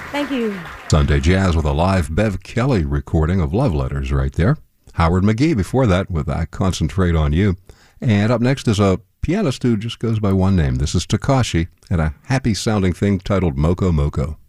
Thank you. Sunday Jazz with a live Bev Kelly recording of Love Letters right there. Howard McGee before that with I Concentrate on You. And up next is a pianist who just goes by one name. This is Takashi and a happy-sounding thing titled Moko Moko.